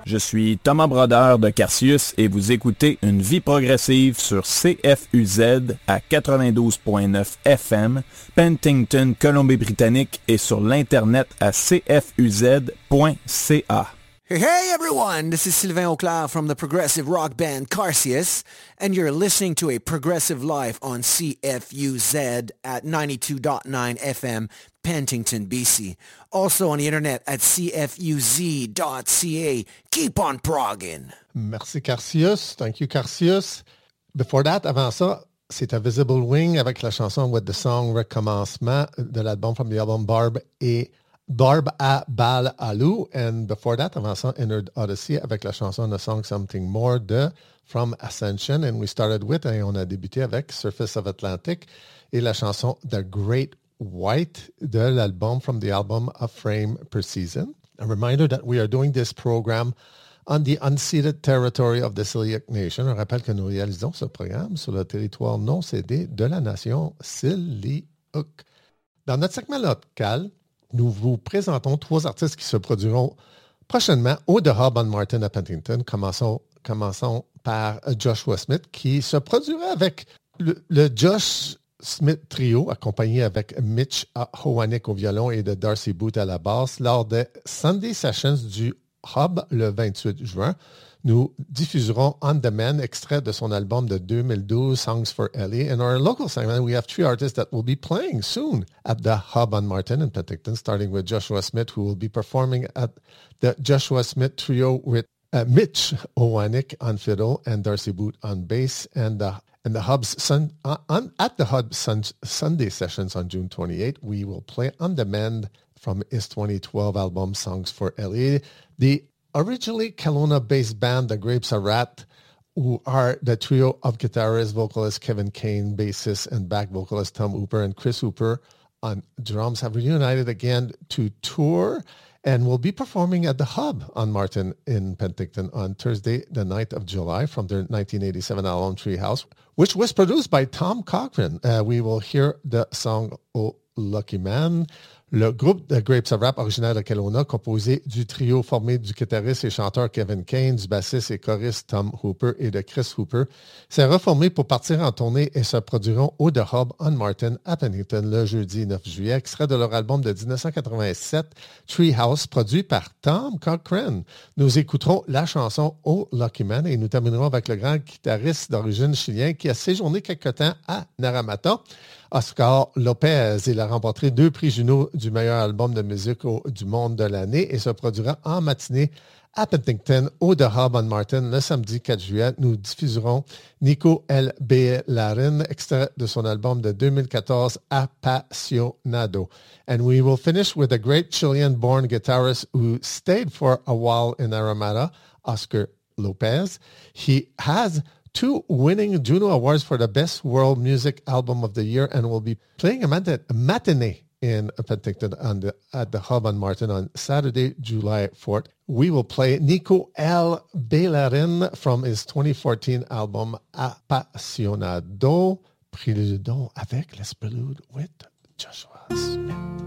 Je suis Thomas Brodeur de Carcius et vous écoutez Une vie progressive sur CFUZ à 92.9 FM, Penticton, Colombie-Britannique et sur l'Internet à cfuz.ca. Hey everyone, this is Sylvain Auclair from the progressive rock band Carcius, and you're listening to A Progressive Life on CFUZ at 92.9 FM, Penticton, BC. Also on the internet at cfuz.ca. Keep on progging. Merci Carcius. Thank you Carcius. Before that, avant ça, c'était Visible Wing avec la chanson With the Song Recommencement de l'album from the album Barb à Bal Alou. And before that, avant ça, Inner Odyssey avec la chanson The Song Something More de From Ascension. And we started with, et on a débuté avec Surface of Atlantic et la chanson The Great White de l'album from the album A Frame Per Season. A reminder that we are doing this program on the unceded territory of the Syilxic Nation. On rappelle que nous réalisons ce programme sur le territoire non cédé de la nation Syilxic. Dans notre segment local, nous vous présentons 3 artistes qui se produiront prochainement au The Hub on Martin à Penticton. Commençons par Joshua Smith qui se produira avec le Josh Smith Trio, accompagné avec Mitch Howanik au violon et de Darcy Booth à la basse lors des Sunday Sessions du Hub le 28 juin. Nous diffuserons On Demand, extrait de son album de 2012, Songs for Ellie. In our local segment, we have 3 artists that will be playing soon at the Hub on Martin in Penticton, starting with Joshua Smith, who will be performing at the Joshua Smith Trio with Mitch Owanik on fiddle and Darcy Booth on bass, and the Hub's at the Hub Sunday Sessions on June 28. We will play On Demand from his 2012 album, Songs for Ellie. The originally Kelowna-based band, The Grapes of Wrath, who are the trio of guitarist, vocalist Kevin Kane, bassist and back vocalist Tom Hooper, and Chris Hooper on drums, have reunited again to tour and will be performing at the Hub on Martin in Penticton on Thursday, the 9th of July, from their 1987 album Treehouse, which was produced by Tom Cochrane. We will hear the song Oh Lucky Man. Le groupe The Grapes of Wrath, originaire de Kelowna, composé du trio formé du guitariste et chanteur Kevin Kane, du bassiste et choriste Tom Hooper et de Chris Hooper, s'est reformé pour partir en tournée et se produiront au The Hub on Martin à Penticton le jeudi 9 juillet, extrait de leur album de 1987, Treehouse, produit par Tom Cochrane. Nous écouterons la chanson Oh Lucky Man et nous terminerons avec le grand guitariste d'origine chilien qui a séjourné quelque temps à Naramata, Oscar Lopez. Il a remporté 2 prix Juno du meilleur album de musique du monde de l'année et se produira en matinée à Penticton au The Hub on Martin le samedi 4 juillet. Nous diffuserons Nico El Bailarin, extrait de son album de 2014 Apasionado. And we will finish with a great Chilean-born guitarist who stayed for a while in Naramata, Oscar Lopez. He has 2 winning Juno Awards for the Best World Music Album of the Year and will be playing a matinee in Penticton at the Hub on Martin on Saturday, July 4th. We will play Nico El Bailarin from his 2014 album Apasionado. Préludons avec l'Esprélude with Joshua Smith.